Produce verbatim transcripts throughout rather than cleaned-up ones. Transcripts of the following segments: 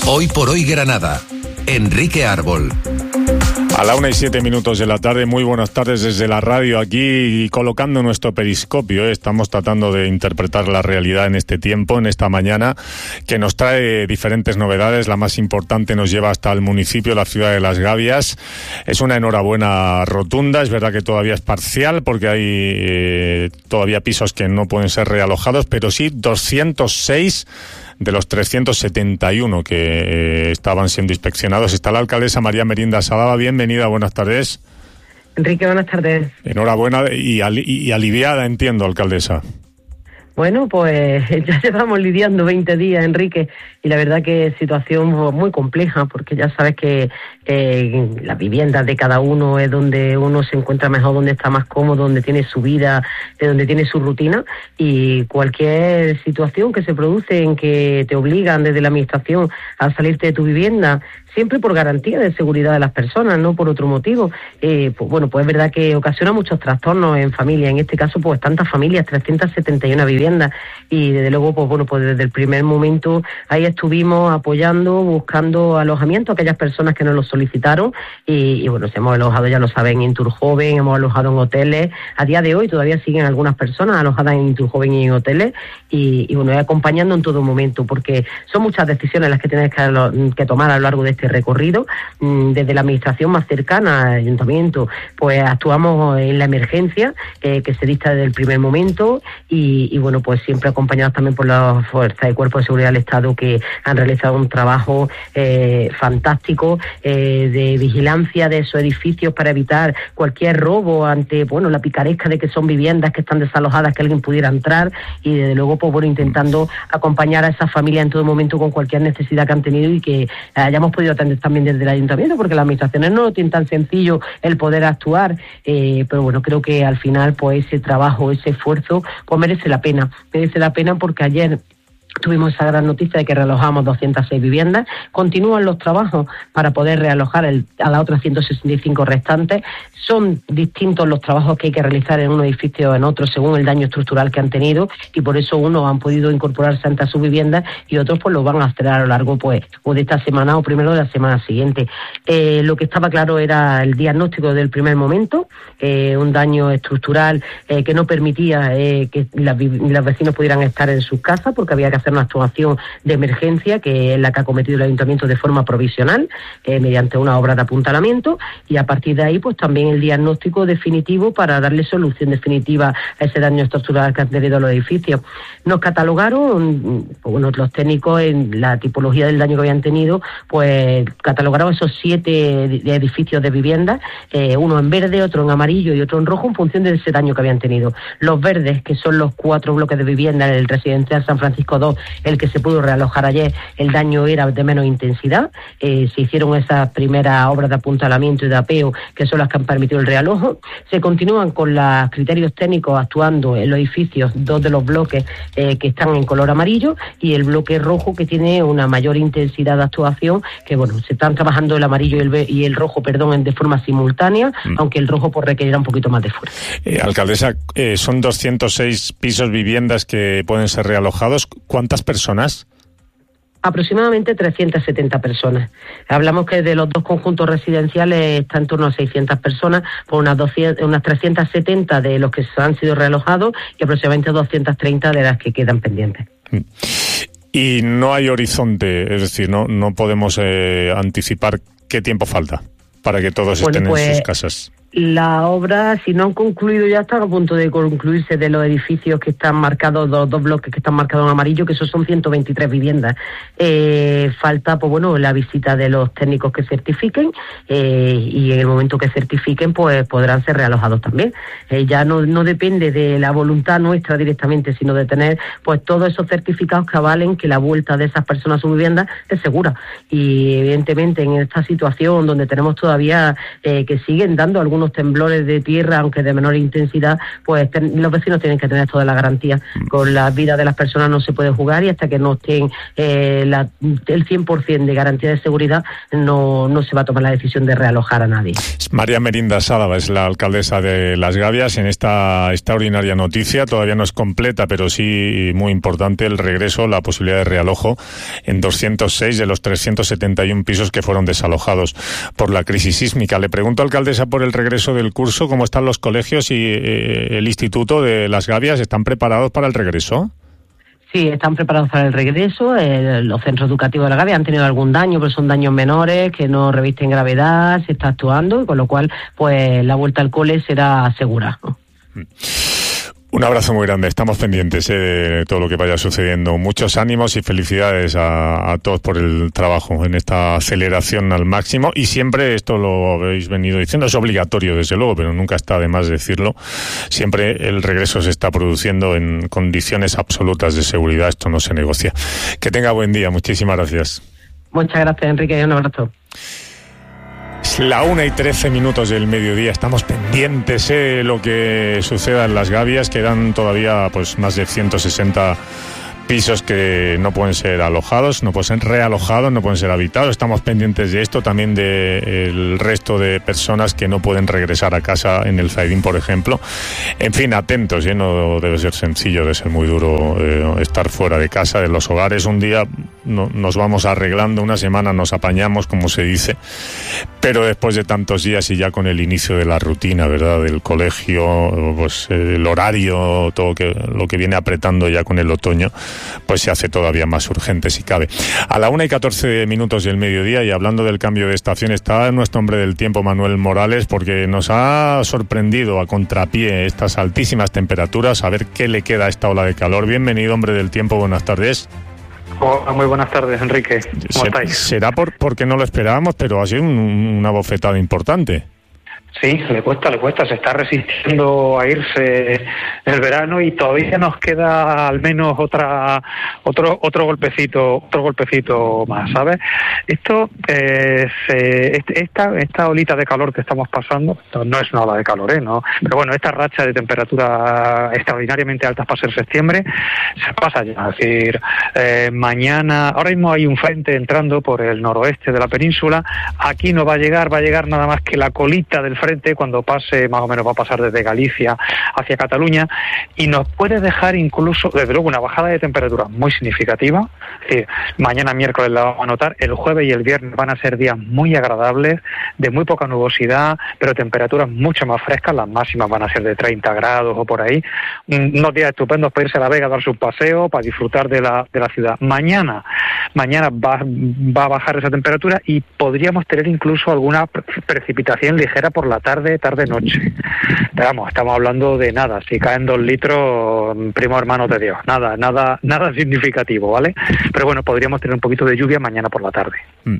Hoy por hoy Granada. Enrique Árbol. A la una y siete minutos de la tarde, muy buenas tardes desde la radio, aquí colocando nuestro periscopio. ¿eh? Estamos tratando de interpretar la realidad en este tiempo, en esta mañana, que nos trae diferentes novedades. La más importante nos lleva hasta el municipio, la ciudad de Las Gavias. Es una enhorabuena rotunda, es verdad que todavía es parcial, porque hay eh, todavía pisos que no pueden ser realojados, pero sí doscientos seis de los trescientos setenta y uno que eh, estaban siendo inspeccionados. Está la alcaldesa María Merinda Sadaba. Bienvenida, buenas tardes. Enrique, buenas tardes. Enhorabuena y, ali- y aliviada, entiendo, alcaldesa. Bueno, pues ya llevamos lidiando veinte días, Enrique, y la verdad que es situación muy compleja, porque ya sabes que eh, las viviendas de cada uno es donde uno se encuentra mejor, donde está más cómodo, donde tiene su vida, de donde tiene su rutina, y cualquier situación que se produce en que te obligan desde la administración a salirte de tu vivienda, siempre por garantía de seguridad de las personas, no por otro motivo, eh, pues bueno, pues es verdad que ocasiona muchos trastornos en familia, en este caso pues tantas familias, trescientas setenta y una viviendas, y desde luego pues bueno, pues desde el primer momento ahí estuvimos apoyando, buscando alojamiento a aquellas personas que nos lo solicitaron, y, y bueno, se hemos alojado, ya lo saben, en Inturjoven, hemos alojado en hoteles, a día de hoy todavía siguen algunas personas alojadas en Inturjoven y en hoteles, y, y bueno, acompañando en todo momento, porque son muchas decisiones las que tienes que, que tomar a lo largo de este recorrido. Desde la administración más cercana al ayuntamiento, pues actuamos en la emergencia eh, que se dicta desde el primer momento, y, y bueno, pues siempre acompañados también por las fuerzas de Cuerpo de Seguridad del Estado, que han realizado un trabajo eh, fantástico eh, de vigilancia de esos edificios para evitar cualquier robo ante, bueno, la picaresca de que son viviendas que están desalojadas, que alguien pudiera entrar, y desde luego pues bueno, intentando acompañar a esas familias en todo momento con cualquier necesidad que han tenido, y que hayamos podido atender también desde el ayuntamiento, porque las administraciones no lo tienen tan sencillo el poder actuar, eh, pero bueno, creo que al final pues ese trabajo, ese esfuerzo pues merece la pena, merece la pena porque ayer tuvimos esa gran noticia de que realojamos doscientas seis viviendas. Continúan los trabajos para poder realojar el, a las otras ciento sesenta y cinco restantes. Son distintos los trabajos que hay que realizar en un edificio o en otro según el daño estructural que han tenido, y por eso unos han podido incorporarse ante sus viviendas y otros pues lo van a hacer a lo largo pues o de esta semana o primero de la semana siguiente. Eh, lo que estaba claro era el diagnóstico del primer momento, eh, un daño estructural eh, que no permitía eh, que las, las vecinos pudieran estar en sus casas, porque había que hacer una actuación de emergencia, que es la que ha cometido el ayuntamiento de forma provisional, eh, mediante una obra de apuntalamiento, y a partir de ahí pues también el diagnóstico definitivo para darle solución definitiva a ese daño estructural que han tenido los edificios. Nos catalogaron, bueno, los técnicos en la tipología del daño que habían tenido, pues catalogaron esos siete edificios de vivienda, eh, uno en verde, otro en amarillo y otro en rojo, en función de ese daño que habían tenido. Los verdes, que son los cuatro bloques de vivienda en el residencial San Francisco dos, el que se pudo realojar ayer, el daño era de menos intensidad, eh, se hicieron esas primeras obras de apuntalamiento y de apeo, que son las que han permitido el realojo. Se continúan con los criterios técnicos actuando en los edificios, dos de los bloques eh, que están en color amarillo, y el bloque rojo, que tiene una mayor intensidad de actuación, que bueno, se están trabajando el amarillo y el, y el rojo, perdón, de forma simultánea, mm. aunque el rojo pues requerirá un poquito más de fuerza. Eh, alcaldesa, eh, son doscientos seis pisos, viviendas que pueden ser realojados. ¿Cuántas personas? Aproximadamente trescientas setenta personas. Hablamos que de los dos conjuntos residenciales está en torno a seiscientas personas, por unas, doscientas, unas trescientas setenta de los que han sido realojados y aproximadamente doscientas treinta de las que quedan pendientes. Y no hay horizonte, es decir, no, no podemos eh, anticipar qué tiempo falta para que todos bueno, estén pues, en sus casas. La obra, si no han concluido ya, están a punto de concluirse de los edificios que están marcados, los dos bloques que están marcados en amarillo, que esos son ciento veintitrés viviendas. Eh, falta, pues bueno, la visita de los técnicos que certifiquen, eh, y en el momento que certifiquen, pues podrán ser realojados también. Eh, ya no, no depende de la voluntad nuestra directamente, sino de tener pues todos esos certificados que avalen que la vuelta de esas personas a su vivienda es segura. Y evidentemente en esta situación donde tenemos todavía eh, que siguen dando algunos unos temblores de tierra, aunque de menor intensidad, pues ten, los vecinos tienen que tener toda la garantía. Con la vida de las personas no se puede jugar, y hasta que no estén eh, la, el cien por ciento de garantía de seguridad, no, no se va a tomar la decisión de realojar a nadie. María Merinda Sálava es la alcaldesa de Las Gavias. En esta extraordinaria noticia, todavía no es completa, pero sí muy importante, el regreso, la posibilidad de realojo en doscientos seis de los trescientos setenta y uno pisos que fueron desalojados por la crisis sísmica. Le pregunto, alcaldesa, por el regreso del curso, ¿cómo están los colegios y eh, el Instituto de Las Gavias? ¿Están preparados para el regreso? Sí, están preparados para el regreso. El, los centros educativos de La Gavia han tenido algún daño, pero son daños menores que no revisten gravedad, se está actuando, y con lo cual pues la vuelta al cole será segura, ¿no? Un abrazo muy grande, estamos pendientes eh, de todo lo que vaya sucediendo. Muchos ánimos y felicidades a, a todos por el trabajo en esta aceleración al máximo, y siempre, esto lo habéis venido diciendo, es obligatorio desde luego, pero nunca está de más decirlo, siempre el regreso se está produciendo en condiciones absolutas de seguridad, esto no se negocia. Que tenga buen día, muchísimas gracias. Muchas gracias, Enrique, un abrazo. Es la una y trece minutos del mediodía, estamos pendientes de eh, lo que suceda en Las Gavias. Quedan todavía pues más de ciento sesenta pisos que no pueden ser alojados, no pueden ser realojados, no pueden ser habitados. Estamos pendientes de esto, también del resto de personas que no pueden regresar a casa en el Zaidín, por ejemplo. En fin, atentos, ¿eh? No debe ser sencillo, debe ser muy duro eh, estar fuera de casa, de los hogares. Un día no, nos vamos arreglando, una semana nos apañamos, como se dice, pero después de tantos días y ya con el inicio de la rutina, ¿verdad?, del colegio, pues el horario, todo que, lo que viene apretando ya con el otoño, pues se hace todavía más urgente si cabe. A la una y catorce minutos del mediodía, y hablando del cambio de estación, está nuestro hombre del tiempo, Manuel Morales, porque nos ha sorprendido a contrapié estas altísimas temperaturas. A ver qué le queda a esta ola de calor. Bienvenido, hombre del tiempo, buenas tardes. Hola, muy buenas tardes, Enrique. ¿Cómo estáis? Será por, porque no lo esperábamos, pero ha sido un, una bofetada importante. Sí, le cuesta, le cuesta, se está resistiendo a irse el verano, y todavía nos queda al menos otra otro otro golpecito, otro golpecito más, ¿sabes? Esto eh, se, esta esta olita de calor que estamos pasando, no es una ola de calor, ¿eh? No, pero bueno, esta racha de temperatura extraordinariamente altas para ser septiembre se pasa ya, es decir, eh, mañana, ahora mismo hay un frente entrando por el noroeste de la península, aquí no va a llegar, va a llegar nada más que la colita del frente, cuando pase, más o menos va a pasar desde Galicia hacia Cataluña, y nos puede dejar incluso, desde luego, una bajada de temperatura muy significativa. Es decir, mañana miércoles la vamos a notar, el jueves y el viernes van a ser días muy agradables, de muy poca nubosidad, pero temperaturas mucho más frescas, las máximas van a ser de treinta grados o por ahí, unos días estupendos para irse a La Vega a dar su paseo, para disfrutar de la, de la ciudad. Mañana, mañana va, va a bajar esa temperatura, y podríamos tener incluso alguna precipitación ligera por la tarde, tarde-noche. Pero vamos, estamos hablando de nada, si caen dos litros, primo hermano de Dios, nada, nada, nada significativo, ¿vale? Pero bueno, podríamos tener un poquito de lluvia mañana por la tarde. Mm.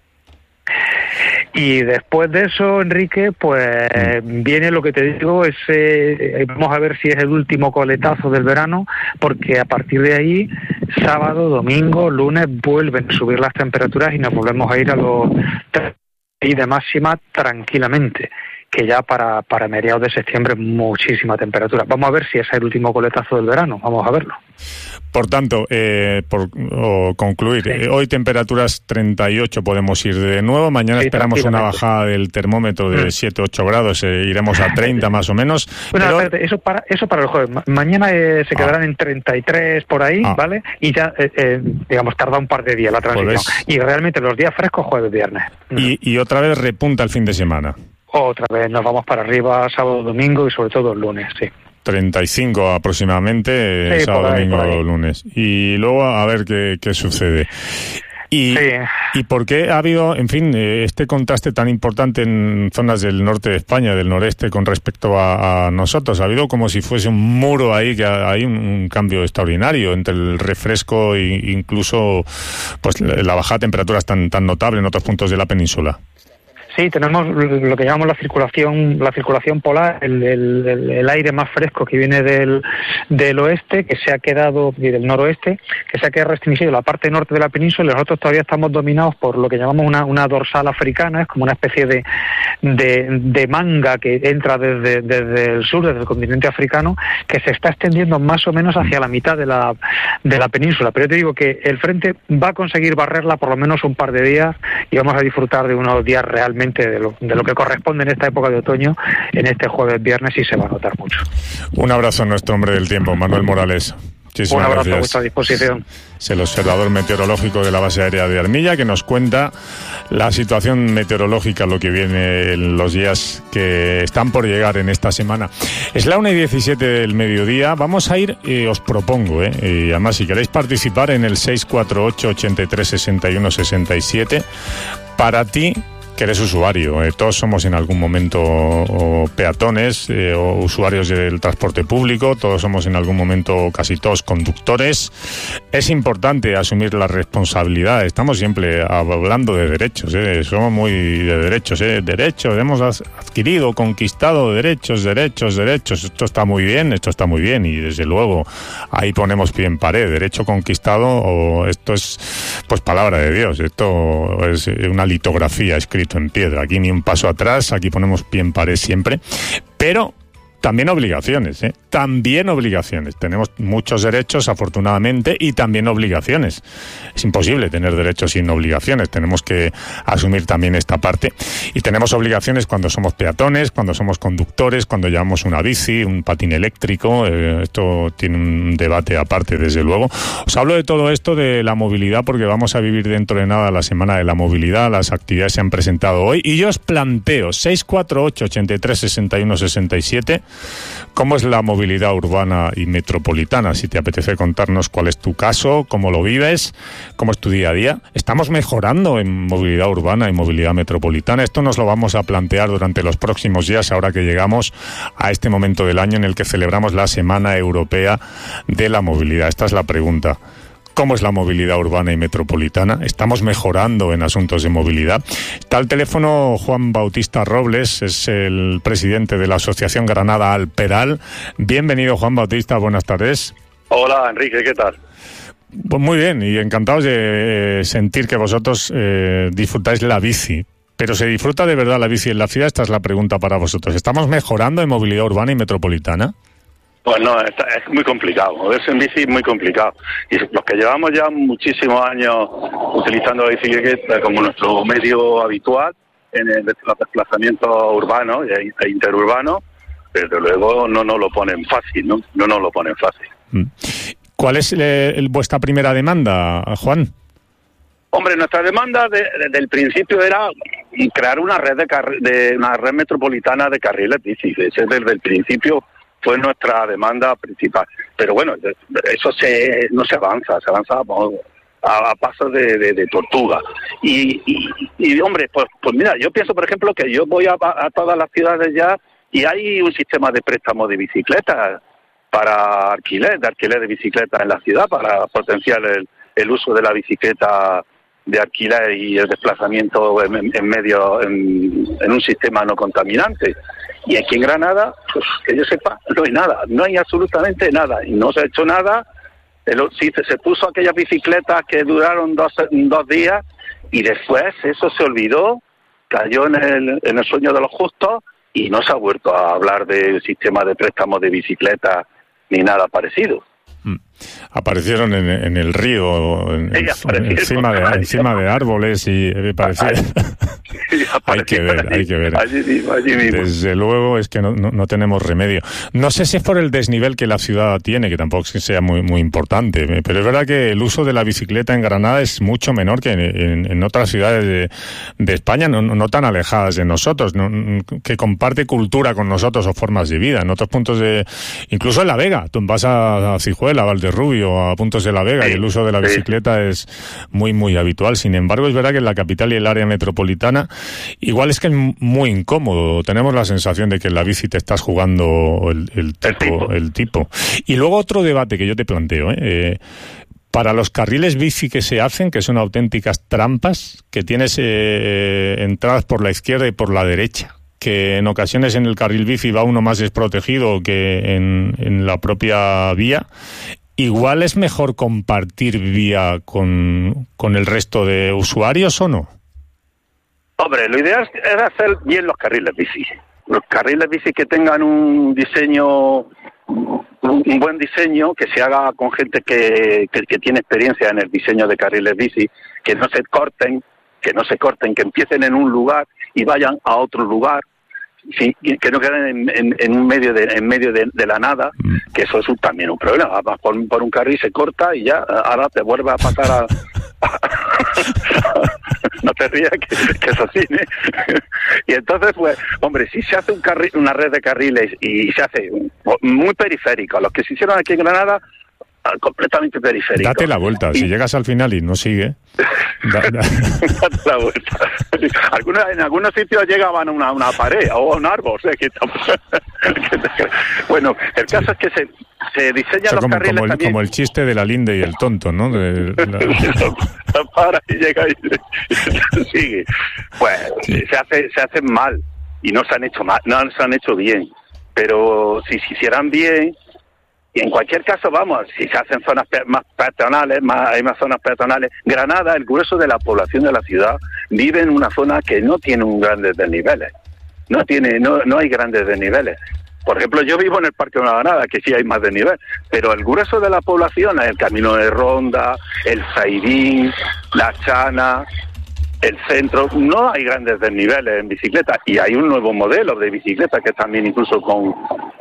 Y después de eso, Enrique, pues mm. viene lo que te digo, ese, vamos a ver si es el último coletazo del verano, porque a partir de ahí, sábado, domingo, lunes, vuelven a subir las temperaturas y nos volvemos a ir a los y de máxima tranquilamente, que ya para, para mediados de septiembre muchísima temperatura. Vamos a ver si es el último coletazo del verano, vamos a verlo. Por tanto, eh, por o concluir, sí. eh, hoy temperaturas treinta y ocho, podemos ir de nuevo, mañana sí, esperamos una bajada del termómetro de mm. siete, ocho grados, eh, iremos a treinta más o menos. Bueno, pero... espérate, eso para eso para el jueves, Ma- mañana eh, se quedarán ah. en treinta y tres por ahí, ah. ¿vale? Y ya, eh, eh, digamos, tarda un par de días la transición. Pues y realmente los días frescos, jueves, viernes. Y, y otra vez repunta el fin de semana. Otra vez nos vamos para arriba sábado, domingo y sobre todo el lunes, sí. treinta y cinco aproximadamente, sí, sábado, ahí, domingo, lunes. Y luego a ver qué, qué sucede. Y, sí. ¿Y por qué ha habido, en fin, este contraste tan importante en zonas del norte de España, del noreste, con respecto a, a nosotros? Ha habido como si fuese un muro ahí, que hay un, un cambio extraordinario entre el refresco e incluso pues la bajada de temperaturas tan, tan notable en otros puntos de la península. Sí, tenemos lo que llamamos la circulación, la circulación polar, el, el, el aire más fresco que viene del, del oeste, que se ha quedado, y del noroeste, que se ha quedado restringido la parte norte de la península, y nosotros todavía estamos dominados por lo que llamamos una, una dorsal africana, es como una especie de, de, de manga que entra desde, desde el sur, desde el continente africano, que se está extendiendo más o menos hacia la mitad de la, de la península. Pero yo te digo que el frente va a conseguir barrerla por lo menos un par de días, y vamos a disfrutar de unos días realmente de lo, de lo que corresponde en esta época de otoño, en este jueves, viernes, y se va a notar mucho. Un abrazo a nuestro hombre del tiempo, Manuel Morales. Un abrazo gracias. A vuestra disposición. Es el observador meteorológico de la base aérea de Armilla, que nos cuenta la situación meteorológica, lo que viene en los días que están por llegar en esta semana. Es la una y diecisiete del mediodía. Vamos a ir, eh, os propongo, eh, y además si queréis participar en el seis cuatro ocho, ochenta y tres, sesenta y uno, sesenta y siete, para ti, que eres usuario, eh, todos somos en algún momento o peatones eh, o usuarios del transporte público, todos somos en algún momento, casi todos, conductores. Es importante asumir la responsabilidad. Estamos siempre hablando de derechos, eh, somos muy de derechos, eh, derechos, hemos adquirido, conquistado derechos, derechos, derechos. Esto está muy bien, esto está muy bien, y desde luego ahí ponemos pie en pared. Derecho conquistado, o esto es pues palabra de Dios, esto es una litografía escrita en piedra. Aquí ni un paso atrás, aquí ponemos pie en pared siempre, pero también obligaciones, ¿eh? También obligaciones. Tenemos muchos derechos, afortunadamente, y también obligaciones. Es imposible tener derechos sin obligaciones. Tenemos que asumir también esta parte. Y tenemos obligaciones cuando somos peatones, cuando somos conductores, cuando llevamos una bici, un patín eléctrico. Eh, esto tiene un debate aparte, desde luego. Os hablo de todo esto, de la movilidad, porque vamos a vivir dentro de nada la semana de la movilidad. Las actividades se han presentado hoy. Y yo os planteo, seis cuatro ocho, ochenta y tres, sesenta y uno, sesenta y siete, ¿cómo es la movilidad urbana y metropolitana? Si te apetece contarnos cuál es tu caso, cómo lo vives, cómo es tu día a día. ¿Estamos mejorando en movilidad urbana y movilidad metropolitana? Esto nos lo vamos a plantear durante los próximos días, ahora que llegamos a este momento del año en el que celebramos la Semana Europea de la Movilidad. Esta es la pregunta. ¿Cómo es la movilidad urbana y metropolitana? ¿Estamos mejorando en asuntos de movilidad? Está al teléfono Juan Bautista Robles, es el presidente de la Asociación Granada Alperal. Bienvenido, Juan Bautista, buenas tardes. Hola, Enrique, ¿qué tal? Pues muy bien, y encantados de eh, sentir que vosotros eh, disfrutáis la bici. Pero ¿se disfruta de verdad la bici en la ciudad? Esta es la pregunta para vosotros. ¿Estamos mejorando en movilidad urbana y metropolitana? Pues no, es, es muy complicado, moverse en bici es muy complicado. Y los que llevamos ya muchísimos años utilizando la bicicleta como nuestro medio habitual en el, los desplazamientos urbanos e interurbanos, desde luego no nos lo ponen fácil, ¿no? No nos lo ponen fácil. ¿Cuál es eh, vuestra primera demanda, Juan? Hombre, nuestra demanda de, de, del principio era crear una red de, carri- de una red metropolitana de carriles bici. Ese desde el principio fue nuestra demanda principal. Pero bueno, eso se no se avanza, se avanza a, a pasos de, de, de tortuga. Y, y, y hombre, pues, pues mira, yo pienso, por ejemplo, que yo voy a, a todas las ciudades ya y hay un sistema de préstamo de bicicletas para alquiler, de alquiler de bicicletas en la ciudad, para potenciar el, el uso de la bicicleta de alquiler y el desplazamiento en, en medio, en, en un sistema no contaminante. Y aquí en Granada, pues que yo sepa, no hay nada, no hay absolutamente nada, y no se ha hecho nada. El, sí, se, se puso aquellas bicicletas que duraron dos, dos días, y después eso se olvidó, cayó en el, en el sueño de los justos, y no se ha vuelto a hablar del sistema de préstamo de bicicletas ni nada parecido. Aparecieron en, en el río, en, en, encima, de, encima de árboles, y me parecía... Sí, hay que ver, allí, hay que ver. Allí mismo, allí mismo. Desde luego es que no, no, no tenemos remedio. No sé si es por el desnivel que la ciudad tiene, que tampoco es que sea muy, muy importante, pero es verdad que el uso de la bicicleta en Granada es mucho menor que en, en, en otras ciudades de, de España, no, no tan alejadas de nosotros, no, que comparte cultura con nosotros o formas de vida. En otros puntos de... Incluso en La Vega, tú vas a, a Cijuela, a Valderrubio, a puntos de La Vega, sí, y el uso de la bicicleta sí. es muy, muy habitual. Sin embargo, es verdad que en la capital y el área metropolitana igual es que es muy incómodo. Tenemos la sensación de que en la bici te estás jugando el, el, tipo, el tipo. Y luego otro debate que yo te planteo, ¿eh? Eh, Para los carriles bici que se hacen, que son auténticas trampas, que tienes eh, entradas por la izquierda y por la derecha, que en ocasiones en el carril bici va uno más desprotegido que en, en la propia vía, igual es mejor compartir vía con, con el resto de usuarios, ¿o no? Hombre, lo ideal es hacer bien los carriles bici. Los carriles bici que tengan un diseño, un buen diseño, que se haga con gente que, que, que tiene experiencia en el diseño de carriles bici, que no se corten, que no se corten, que empiecen en un lugar y vayan a otro lugar, sí, que no queden en, en, en un medio de en medio de, de la nada, que eso es un, también un problema. Vas por, por un carril, se corta y ya, ahora te vuelve a pasar a... No te rías, que, que es así, ¿eh? Y entonces, pues, hombre, si se hace un carril, una red de carriles y se hace muy periférico, los que se hicieron aquí en Granada, completamente periférico. Date la vuelta, y... si llegas al final y no sigue... Da, da. Date la vuelta. Algunos, en algunos sitios llegaban a una, una pared o a un árbol, o sea, que... Bueno, el caso sí. es que se, se diseñan o sea, los como, carriles como el, también... como el chiste de la linde y el tonto, ¿no? De, la... Para y llega y, y sigue. Pues sí. se hace se hacen mal y no se han hecho mal, no se han hecho bien. Pero si se hicieran bien, y en cualquier caso, vamos, si se hacen zonas pe- más peatonales, más, hay más zonas peatonales. Granada, el grueso de la población de la ciudad, vive en una zona que no tiene un grandes desniveles. No tiene, no, no hay grandes desniveles. Por ejemplo, yo vivo en el Parque de la Granada, que sí hay más desnivel, pero el grueso de la población, el Camino de Ronda, el Zaidín, la Chana, el centro, no hay grandes desniveles en bicicleta, y hay un nuevo modelo de bicicleta que también incluso con,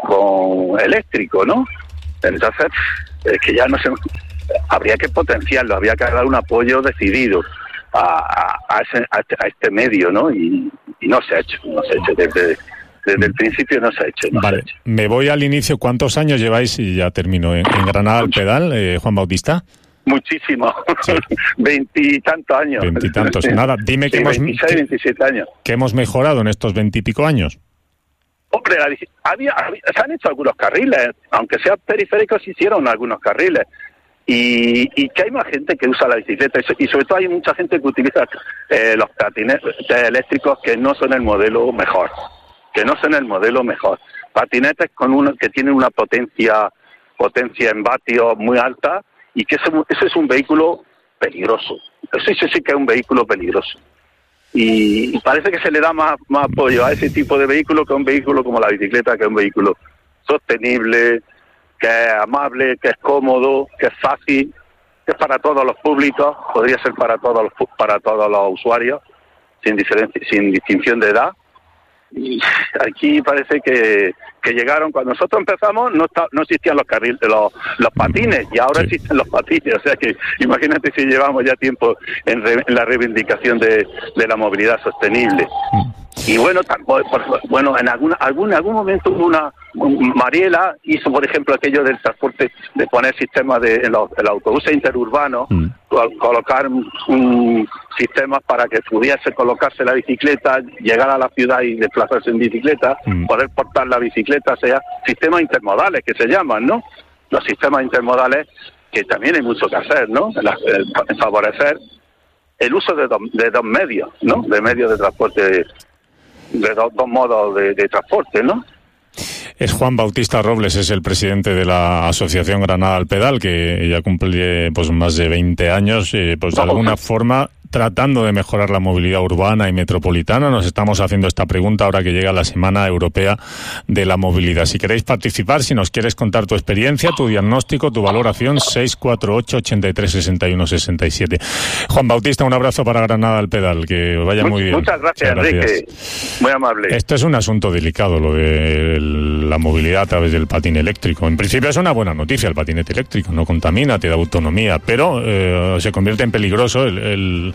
con eléctrico, ¿no? Entonces, es que ya no se... Habría que potenciarlo, habría que dar un apoyo decidido a, a, a, ese, a, este, a este medio, ¿no? Y, y no se ha hecho, no se ha hecho desde... Desde el principio no se ha hecho. No vale, se ha hecho. Me voy al inicio. ¿Cuántos años lleváis, y ya termino, en, en Granada al pedal, eh, Juan Bautista? Muchísimo. Veintitantos años. Veintitantos. Sí. Nada, dime sí, que hemos... veintiséis, veintisiete años. ¿Qué hemos mejorado en estos veintipico años? Hombre, había, había, se han hecho algunos carriles. Aunque sean periféricos, se hicieron algunos carriles. Y, y que hay más gente que usa la bicicleta. Y sobre todo hay mucha gente que utiliza eh, los patinetes eléctricos que no son el modelo mejor. que no son el modelo mejor. Patinetes con uno que tienen una potencia potencia en vatios muy alta, y que ese, ese es un vehículo peligroso. Ese, ese sí que es un vehículo peligroso. Y, y parece que se le da más, más apoyo a ese tipo de vehículo que a un vehículo como la bicicleta, que es un vehículo sostenible, que es amable, que es cómodo, que es fácil, que es para todos los públicos, podría ser para todos los, para todos los usuarios, sin diferencia, sin distinción de edad. Y aquí parece que, que llegaron, cuando nosotros empezamos no está, no existían los carriles, los, los patines, y ahora sí existen los patines. O sea que imagínate si llevamos ya tiempo en, re, en la reivindicación de, de la movilidad sostenible. Y bueno, bueno, en algún, algún, algún momento hubo una, Mariela hizo, por ejemplo, aquello del transporte, de poner sistemas de, en los, en los autobuses interurbanos, mm. colocar un sistemas para que pudiese colocarse la bicicleta, llegar a la ciudad y desplazarse en bicicleta, mm. poder portar la bicicleta, o sea, sistemas intermodales que se llaman, ¿no? Los sistemas intermodales, que también hay mucho que hacer, ¿no? En, la, en favorecer el uso de dos, de dos medios, ¿no? De medios de transporte, de, de dos, dos modos de, de transporte, ¿no? Es Juan Bautista Robles, es el presidente de la Asociación Granada al Pedal, que ya cumple pues más de veinte años, eh, pues de alguna forma tratando de mejorar la movilidad urbana y metropolitana. Nos estamos haciendo esta pregunta ahora que llega la Semana Europea de la Movilidad. Si queréis participar, si nos quieres contar tu experiencia, tu diagnóstico, tu valoración, seis cuatro ocho, ocho tres, seis uno, seis siete. Juan Bautista, un abrazo para Granada al Pedal, que vaya muy bien. Muchas gracias, Muchas gracias. Enrique. Muy amable. Esto es un asunto delicado, lo de la movilidad a través del patín eléctrico. En principio es una buena noticia el patinete eléctrico, no contamina, te da autonomía, pero eh, se convierte en peligroso el, el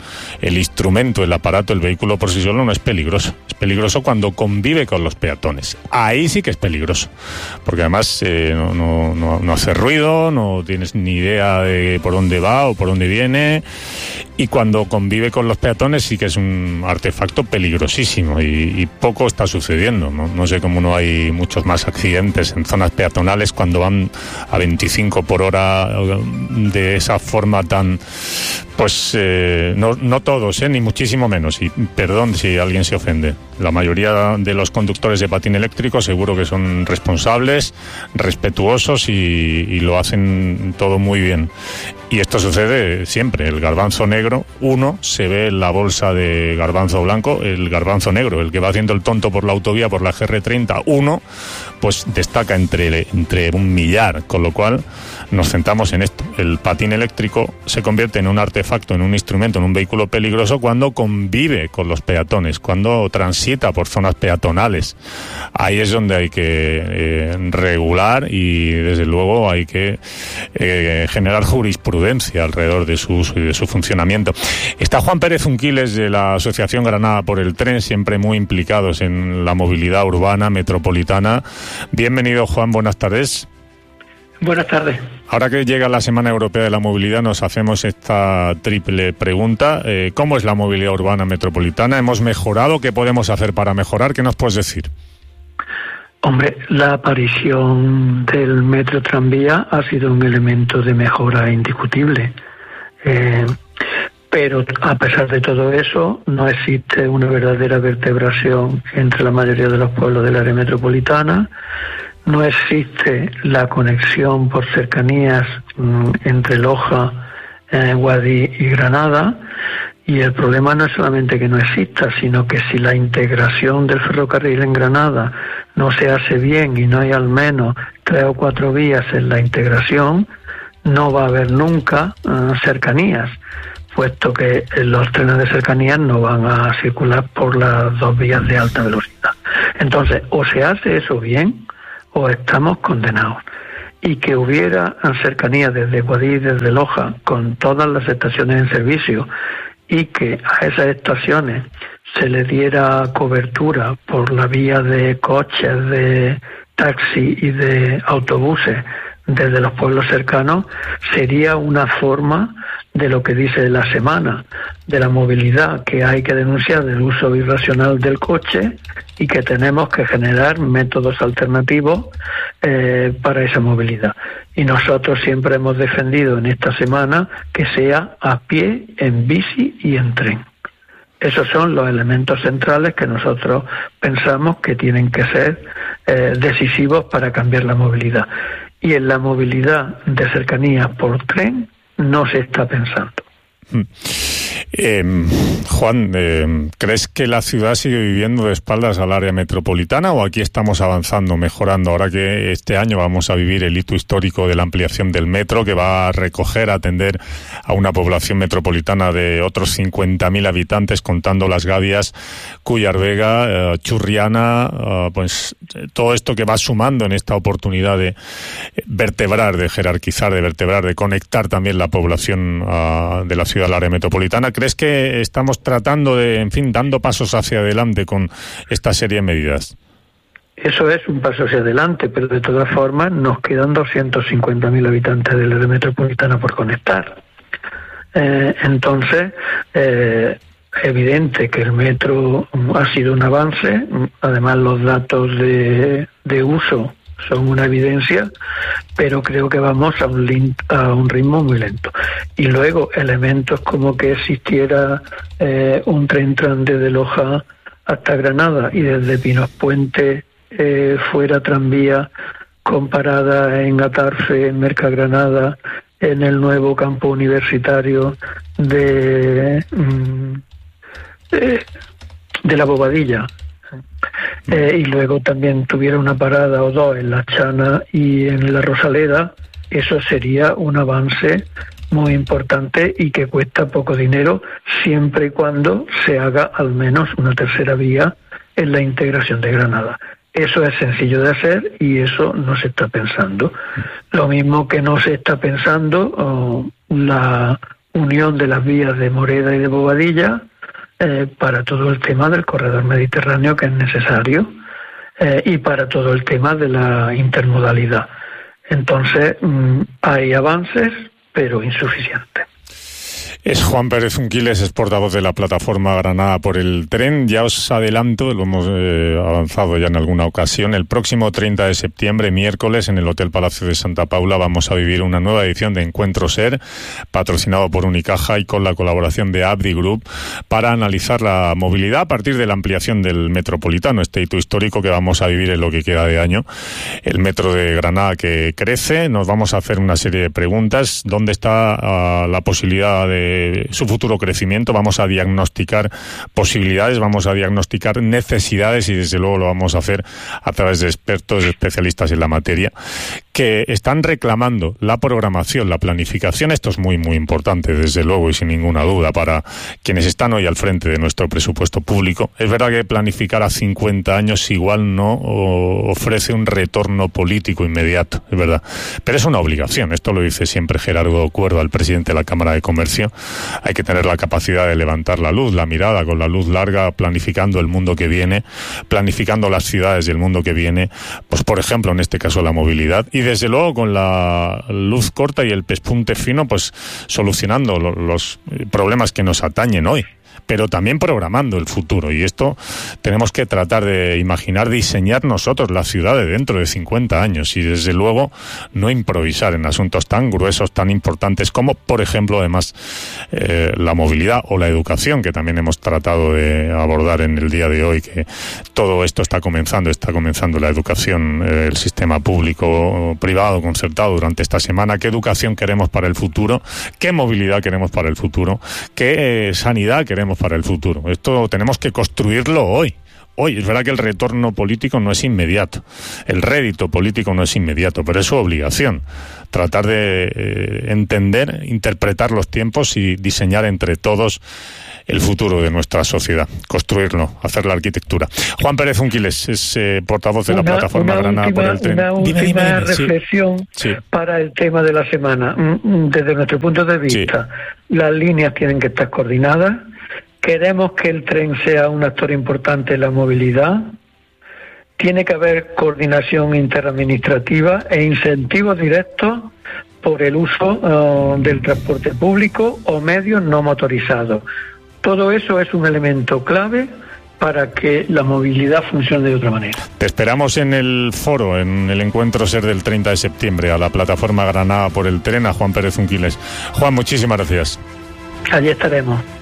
el instrumento, el aparato, el vehículo por sí solo no es peligroso. Es peligroso cuando convive con los peatones. Ahí sí que es peligroso, porque además eh, no, no, no, no hace ruido, no tienes ni idea de por dónde va o por dónde viene, y cuando convive con los peatones sí que es un artefacto peligrosísimo, y, y poco está sucediendo, ¿no? No sé cómo no hay muchos más accidentes en zonas peatonales cuando van a veinticinco por hora de esa forma tan... Pues eh, no, no todos, eh, ni muchísimo menos, y perdón si alguien se ofende. La mayoría de los conductores de patín eléctrico seguro que son responsables, respetuosos y, y lo hacen todo muy bien. Y esto sucede siempre. El garbanzo negro, uno se ve en la bolsa de garbanzo blanco, el garbanzo negro, el que va haciendo el tonto por la autovía, por la G R treinta, uno, pues destaca entre, entre un millar, con lo cual nos centramos en esto. El patín eléctrico se convierte en un artefacto, en un instrumento, en un vehículo peligroso cuando convive con los peatones, cuando transita por zonas peatonales. Ahí es donde hay que eh, regular y desde luego hay que eh, generar jurisprudencia alrededor de su uso y de su funcionamiento. Está Juan Pérez Unquiles, de la Asociación Granada por el Tren, siempre muy implicados en la movilidad urbana, metropolitana. Bienvenido, Juan, buenas tardes. Buenas tardes. Ahora que llega la Semana Europea de la Movilidad, nos hacemos esta triple pregunta. Eh, ¿Cómo es la movilidad urbana metropolitana? ¿Hemos mejorado? ¿Qué podemos hacer para mejorar? ¿Qué nos puedes decir? Hombre, la aparición del metro tranvía ha sido un elemento de mejora indiscutible. Eh, pero a pesar de todo eso, no existe una verdadera vertebración entre la mayoría de los pueblos del área metropolitana. No existe la conexión por cercanías mmm, entre Loja, eh, Guadix y Granada, y el problema no es solamente que no exista, sino que si la integración del ferrocarril en Granada no se hace bien y no hay al menos tres o cuatro vías en la integración, no va a haber nunca uh, cercanías, puesto que los trenes de cercanías no van a circular por las dos vías de alta velocidad. Entonces, o se hace eso bien, o estamos condenados. Y que hubiera cercanías desde Guadix, desde Loja, con todas las estaciones en servicio, y que a esas estaciones se le diera cobertura por la vía de coches, de taxi y de autobuses desde los pueblos cercanos, sería una forma de lo que dice la semana, de la movilidad que hay que denunciar del uso irracional del coche y que tenemos que generar métodos alternativos eh, para esa movilidad. Y nosotros siempre hemos defendido en esta semana que sea a pie, en bici y en tren. Esos son los elementos centrales que nosotros pensamos que tienen que ser eh, decisivos para cambiar la movilidad. Y en la movilidad de cercanías por tren no se está pensando. Eh, Juan, eh, ¿crees que la ciudad sigue viviendo de espaldas al área metropolitana o aquí estamos avanzando, mejorando? Ahora que este año vamos a vivir el hito histórico de la ampliación del metro, que va a recoger, a atender a una población metropolitana de otros cincuenta mil habitantes, contando Las Gavias, Cuyar Vega, eh, Churriana, eh, pues todo esto que va sumando en esta oportunidad de vertebrar, de jerarquizar, de vertebrar, de conectar también la población uh, de la ciudad al área metropolitana. ¿Crees que estamos tratando de, en fin, dando pasos hacia adelante con esta serie de medidas? Eso es un paso hacia adelante, pero de todas formas nos quedan doscientos cincuenta mil habitantes del área metropolitana por conectar. Eh, entonces, eh, es evidente que el metro ha sido un avance, además los datos de, de uso son una evidencia, pero creo que vamos a un, lin- a un ritmo muy lento. Y luego elementos como que existiera eh, un tren tran desde Loja hasta Granada y desde Pinos Puente eh, fuera tranvía con parada en Atarfe, en Mercagranada, en el nuevo campo universitario de, de, de la Bobadilla. Eh, y luego también tuviera una parada o dos en La Chana y en La Rosaleda, eso sería un avance muy importante y que cuesta poco dinero siempre y cuando se haga al menos una tercera vía en la integración de Granada. Eso es sencillo de hacer y eso no se está pensando. Lo mismo que no se está pensando oh, la unión de las vías de Moreda y de Bobadilla eh, para todo el tema del corredor mediterráneo que es necesario eh, y para todo el tema de la intermodalidad. Entonces, mmm, hay avances, pero insuficientes. Es Juan Pérez Unquiles, es portavoz de la plataforma Granada por el Tren. Ya os adelanto, lo hemos eh, avanzado ya en alguna ocasión, el próximo treinta de septiembre, miércoles, en el Hotel Palacio de Santa Paula, vamos a vivir una nueva edición de Encuentro Ser, patrocinado por Unicaja y con la colaboración de Abdi Group, para analizar la movilidad a partir de la ampliación del metropolitano, este hito histórico que vamos a vivir en lo que queda de año. El metro de Granada que crece, nos vamos a hacer una serie de preguntas. ¿Dónde está uh, la posibilidad de su futuro crecimiento? Vamos a diagnosticar posibilidades, vamos a diagnosticar necesidades y desde luego lo vamos a hacer a través de expertos, especialistas en la materia, que están reclamando la programación, la planificación. Esto es muy muy importante, desde luego y sin ninguna duda, para quienes están hoy al frente de nuestro presupuesto público. Es verdad que planificar a cincuenta años igual no ofrece un retorno político inmediato, es verdad, pero es una obligación. Esto lo dice siempre Gerardo Cuerda, el presidente de la Cámara de Comercio. Hay que tener la capacidad de levantar la luz, la mirada con la luz larga, planificando el mundo que viene, planificando las ciudades del mundo que viene, pues por ejemplo en este caso la movilidad, y desde luego con la luz corta y el pespunte fino, pues solucionando lo, los problemas que nos atañen hoy, pero también programando el futuro. Y esto tenemos que tratar de imaginar, diseñar nosotros la ciudad de dentro de cincuenta años y desde luego no improvisar en asuntos tan gruesos, tan importantes como, por ejemplo, además eh, la movilidad o la educación, que también hemos tratado de abordar en el día de hoy, que todo esto está comenzando, está comenzando la educación, eh, el sistema público, privado, concertado durante esta semana. ¿Qué educación queremos para el futuro? ¿Qué movilidad queremos para el futuro? ¿Qué eh, sanidad queremos para el futuro? Esto tenemos que construirlo hoy. Hoy es verdad que el retorno político no es inmediato, el rédito político no es inmediato, pero es su obligación tratar de eh, entender, interpretar los tiempos y diseñar entre todos el futuro de nuestra sociedad, construirlo, hacer la arquitectura. Juan Pérez Unquiles es eh, portavoz de la una, plataforma una Granada última, por el Tren. Una última dime, dime, dime. reflexión sí. Sí. para el tema de la semana. Desde nuestro punto de vista, sí. Las líneas tienen que estar coordinadas. Queremos que el tren sea un actor importante en la movilidad. Tiene que haber coordinación interadministrativa e incentivos directos por el uso uh, del transporte público o medios no motorizados. Todo eso es un elemento clave para que la movilidad funcione de otra manera. Te esperamos en el foro, en el Encuentro Ser del treinta de septiembre, a la plataforma Granada por el Tren, a Juan Pérez Unquiles. Juan, muchísimas gracias. Allí estaremos.